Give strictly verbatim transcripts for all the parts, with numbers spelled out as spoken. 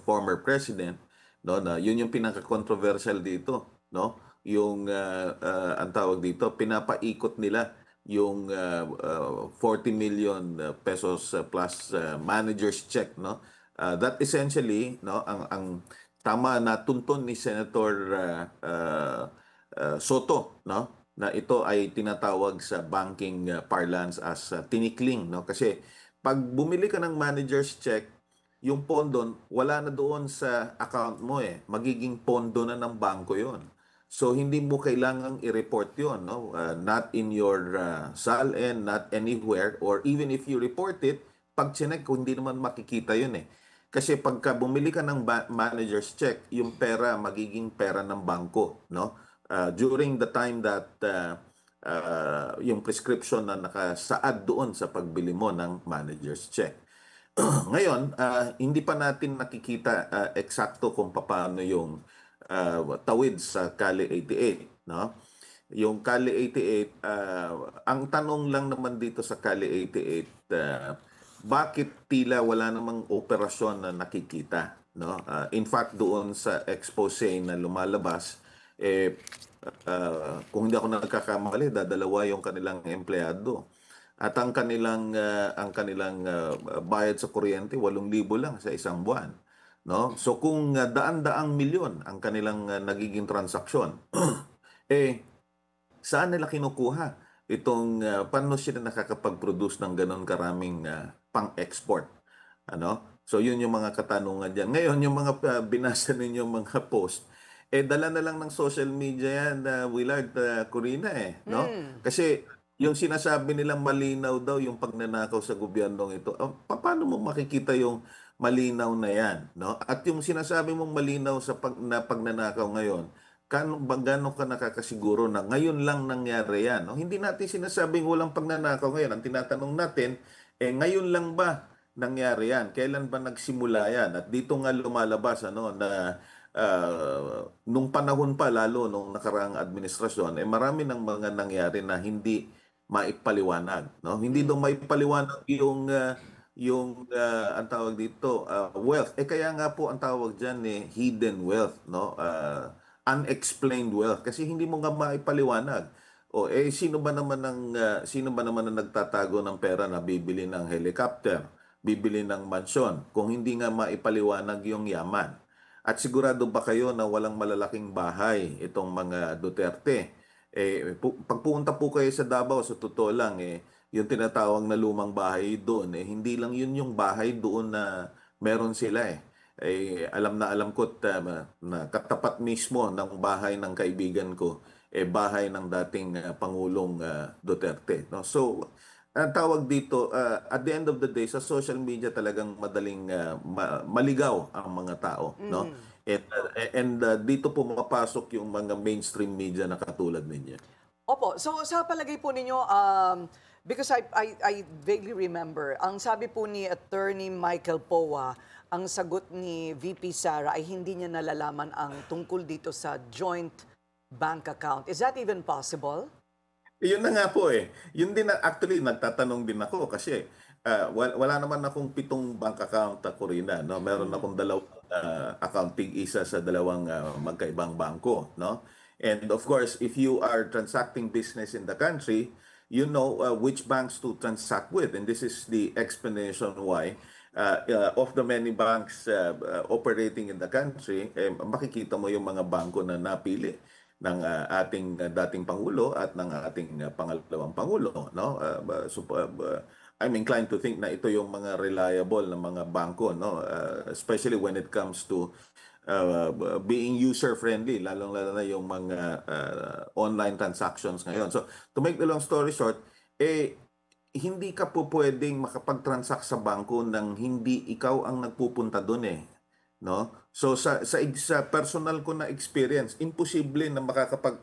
former president, no, na yun yung pinaka-controversial dito, no? Yung uh, uh, ang tawag dito, pinapaikot nila yung uh, uh, forty million pesos uh, plus uh, manager's check, no? Uh, that essentially, no, ang ang tama na tuntun ni Senator uh, uh, uh, Soto, no, na ito ay tinatawag sa banking uh, parlance as uh, tinikling, no? Kasi pag bumili ka ng manager's check, yung pondo wala na doon sa account mo eh. Magiging pondo na ng bangko 'yon. So hindi mo kailangang i-report 'yon, no? Uh, not in your uh, S A L N, not anywhere, or even if you report it, pag chinek ko hindi naman makikita 'yun eh. Kasi pagka bumili ka ng ba- manager's check, yung pera magiging pera ng bangko, no? Uh, during the time that uh, uh, yung prescription na nakasaad doon sa pagbili mo ng manager's check. Ngayon, ah, hindi pa natin nakikita ah, eksakto kung paano yung ah, tawid sa Kali eighty-eight, no? Yung Kali eighty-eight, ah, ang tanong lang naman dito sa Kali eighty-eight, ah, bakit tila wala namang operasyon na nakikita, no? Ah, in fact, doon sa expose na lumalabas, eh, ah, kung hindi ako nagkakamali, dadalawa yung kanilang empleyado. At ang kanilang ah, ang kanilang ah, bayad sa kuryente walong libo lang sa isang buwan, no? So kung ah, daan-daang milyon ang kanilang ah, nagiging transaksyon, eh saan nila kinukuha itong ah, paano sila nakakapag-produce ng ganon karaming ah, pang-export, ano? So yun yung mga katanungan diyan. Ngayon yung mga ah, binasa ninyong mga post, eh dala na lang ng social media yan, uh, Willard, ah, Corina eh, no? Mm. Kasi yung sinasabi nilang malinaw daw yung pagnanakaw sa gobyernong ito, ah, pa- paano mo makikita yung malinaw na yan, no? At yung sinasabi mong malinaw sa pag, na pagnanakaw ngayon, kano ba gaano ka nakakasiguro na ngayon lang nangyari yan, no? Hindi natin sinasabing walang pagnanakaw ngayon. Ang tinatanong natin, eh ngayon lang ba nangyari yan? Kailan ba nagsimula yan? At dito nga lumalabas ano na ah, nung panahon pa lalo nung nakaraang administrasyon, eh marami ng mga nangyari na hindi maipaliwanag, no? Hindi daw maipaliwanag yung ah, yung ah, ang tawag dito ah, wealth. Eh kaya nga po ang tawag diyan eh hidden wealth, no? Ah, unexplained wealth kasi hindi mo nga maipaliwanag. O eh sino ba naman ng ah, sino ba naman ang nagtatago ng pera na bibili ng helicopter, bibili ng mansyon kung hindi nga maipaliwanag yung yaman? At sigurado ba kayo na walang malalaking bahay itong mga Duterte? Eh, pu- pagpunta po kayo sa Davao, sa totoo lang, eh, yung tinatawag na lumang bahay doon, eh, hindi lang yun yung bahay doon na meron sila eh. Eh, alam na alam ko na, na katapat mismo ng bahay ng kaibigan ko, eh, bahay ng dating ah, Pangulong ah, Duterte. No? So, ang tawag dito, ah, at the end of the day, sa social media talagang madaling ah, ma- maligaw ang mga tao. No? Mm. And, uh, and uh, dito po mapasok yung mga mainstream media na katulad ninyo. Opo. So sa palagay po ninyo, um, because I, I, I vaguely remember, ang sabi po ni Attorney Michael Poa, ang sagot ni V P Sara ay hindi niya nalalaman ang tungkol dito sa joint bank account. Is that even possible? Yun na nga po eh. Yun din na, actually, nagtatanong din ako kasi ah, wala, wala naman akong pitong bank account ako rin na, no? Meron akong dalawang ah, account, tig-isa sa dalawang ah, magkaibang bangko, no? And of course, if you are transacting business in the country, you know uh, which banks to transact with. And this is the explanation why uh, uh, of the many banks uh, uh, operating in the country, eh, makikita mo yung mga bangko na napili ng ah, ating ah, dating pangulo at ng ating ah, pangalawang pangulo, no? Uh, ba- so, uh, ba- I'm inclined to think na ito yung mga reliable na mga bangko, no? Uh, especially when it comes to uh, b- being user friendly, lalong-lalo na yung mga uh, online transactions ngayon. So to make the long story short, eh hindi ka po pwedeng makapag-transact sa bangko nang hindi ikaw ang nagpupunta doon eh, no? So sa sa sa personal ko na experience, imposible na makakapag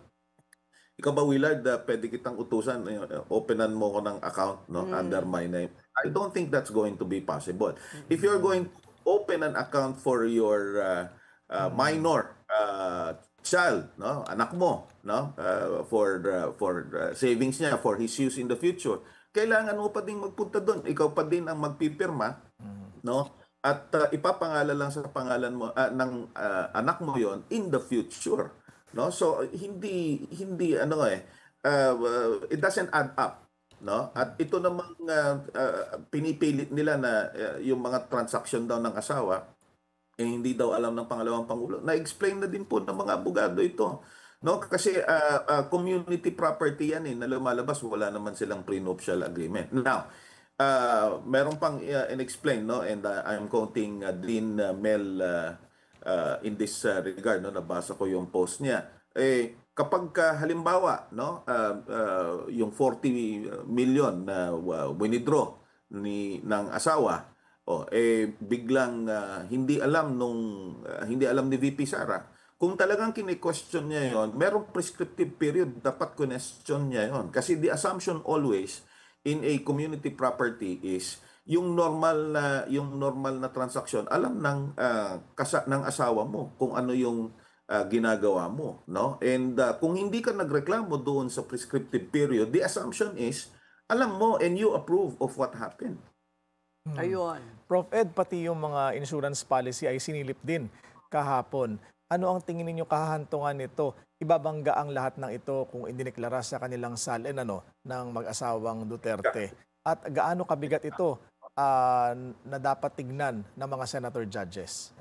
ikaw ba Willard, uh, pwede kitang utusan, uh, openan mo ko ng account no under Mm. my name. I don't think that's going to be possible. If you're Mm. going to open an account for your uh, uh, minor uh, child, no, anak mo, no, uh, for uh, for uh, savings niya for his use in the future, kailangan mo pa din magpunta doon. Ikaw pa din ang magpipirma, no? at uh, ipapangalan lang sa pangalan mo ah, ng ah, anak mo yon in the future, no? So hindi hindi ano eh uh, uh, it doesn't add up, no? At ito namang uh, uh, pinipilit nila na uh, yung mga transaction daw ng asawa eh hindi daw alam ng pangalawang pangulo. Na-explain na din po ng mga abogado ito. No, kasi ah, ah, community property yan eh na lumalabas, wala naman silang prenuptial agreement. Now, uh, meron pang uh, in-explain, no, and uh, I'm quoting uh, Dean uh, Mel uh, uh, in this uh, regard, no, nabasa ko yung post niya. Eh kapag ka, halimbawa, no, uh, uh, yung forty million na uh, winidraw ni ng asawa, oh, eh biglang ah, hindi alam nung ah, hindi alam ni V P Sara. Kung talagang kini-question niya 'yon, merong prescriptive period dapat question niya 'yon. Kasi the assumption always in a community property is yung normal na yung normal na transaction alam ng ah, kasa, ng asawa mo kung ano yung ah, ginagawa mo, no? And ah, kung hindi ka nagreklamo doon sa prescriptive period, the assumption is alam mo and you approve of what happened. Ayun. Prof Ed, pati yung mga insurance policy ay sinilip din kahapon. Ano ang tingin ninyo kahahantungan nito? Ibabangga ang lahat ng ito kung indineklara sa kanilang salin ano, ng mag-asawang Duterte. At gaano kabigat ito ah, na dapat tignan ng mga senator judges?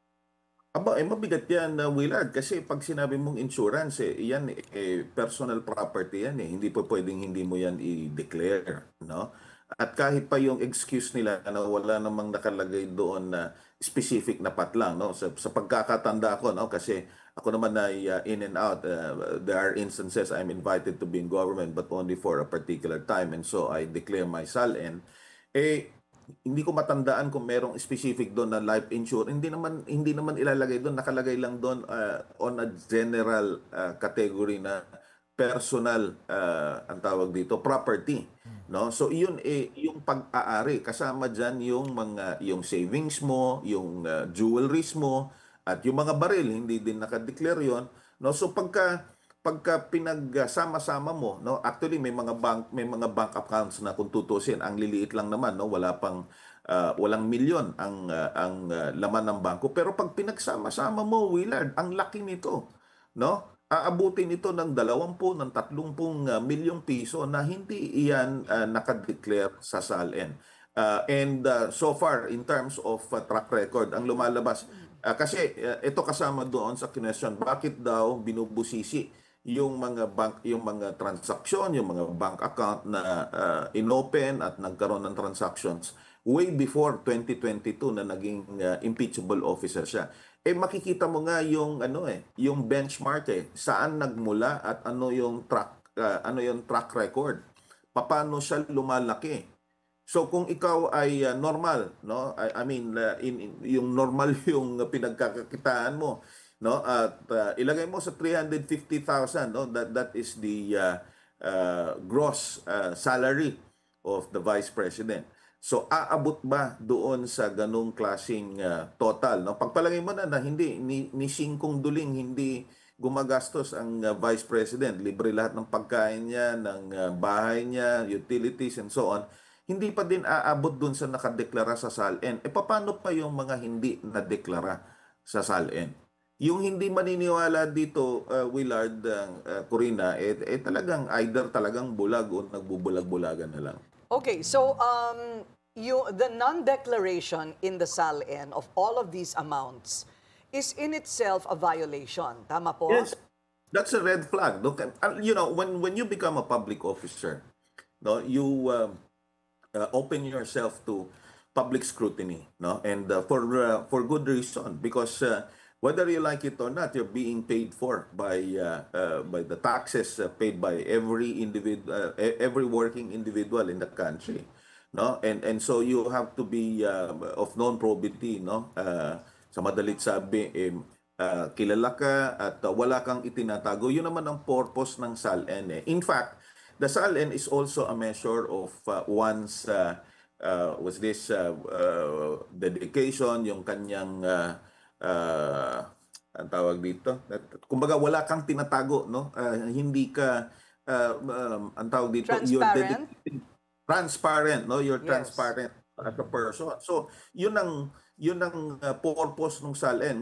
Aba, eh mabigat yan, uh, Willard, kasi pag sinabi mong insurance, eh, yan eh, personal property yan eh. Hindi po pwedeng hindi mo yan i-declare, no? At kahit pa yung excuse nila na wala namang nakalagay doon na specific na patlang, no? Sa, sa pagkakatanda ko, no? Kasi ako naman ay uh, in and out. Uh, there are instances I'm invited to be in government but only for a particular time, and so I declare my SALN. Eh, hindi ko matandaan kung merong specific doon na life insurance. Hindi naman hindi naman ilalagay doon, nakalagay lang doon uh, on a general uh, category na personal uh, ang tawag dito, property, no? So iyon eh yung pag-aari, kasama diyan yung mga yung savings mo, yung uh, jewelries mo at yung mga baril hindi din naka-declare yon, no? So pagka pagka pinagsama-sama mo, no, actually may mga bank may mga bank accounts na kung tutusin ang liliit lang naman, no, wala pang ah, walang milyon ang ah, ang ah, laman ng bangko, pero pag pinagsama-sama mo, Willard, ang laki nito, no? Aabutin ito ng dalawampu ng tatlumpung ah, milyong piso na hindi iyan ah, nakadeclare sa SALN. Ah, and ah, so far in terms of ah, track record ang lumalabas ah, kasi ah, ito kasama doon sa question, bakit daw binubusisi yung mga bank yung mga transaksyon, yung mga bank account na uh, inopen at nagkaroon ng transactions way before twenty twenty-two na naging uh, impeachable officer siya. Eh makikita mo nga yung ano eh, yung benchmark eh, saan nagmula at ano yung track uh, ano yung track record. Paano siya lumalaki? So kung ikaw ay uh, normal, no? I, I mean uh, in, in yung normal yung pinagkakakitaan mo, no, at uh, ilagay mo sa three hundred fifty thousand, no, that that is the uh, uh, gross uh, salary of the vice president. So aabot ba doon sa ganung klasing uh, total, no? Pagpalagay mo na na hindi ni, ni singkong duling hindi gumagastos ang uh, vice president, libre lahat ng pagkain niya, ng uh, bahay niya, utilities and so on, hindi pa din aabot doon sa nakadeklara sa SALN. E paano pa yung mga hindi nadeklara sa SALN? Yung hindi maniniwala dito, uh, Willard, uh, uh, Corina, eh, eh talagang either talagang bulag o nagbubulag-bulagan na lang. Okay, so um, you, the non-declaration in the SALN of all of these amounts is in itself a violation. Tama po? Yes, that's a red flag. Look, uh, you know, when when you become a public officer, no, you um, uh, open yourself to public scrutiny, no, and uh, for uh, for good reason, because uh, whether you like it or not, you're being paid for by uh, uh, by the taxes uh, paid by every individual, uh, e- every working individual in the country, no? And and so you have to be uh, of known probity, no? Uh, sa madalit sabi, eh, uh, kilala ka at uh, wala kang itinatago. Yun naman ang purpose ng SALN. Eh. In fact, the SALN is also a measure of uh, one's uh, uh, was this uh, uh, dedication, yung kanyang uh, uh, ang tawag dito, kumbaga wala kang tinatago, no? Uh, hindi ka uh, um, ang tawag dito, you're Transparent? dedicated, transparent, no? You're Yes. transparent as a person. So, yun ang yun ang uh, purpose ng SALN.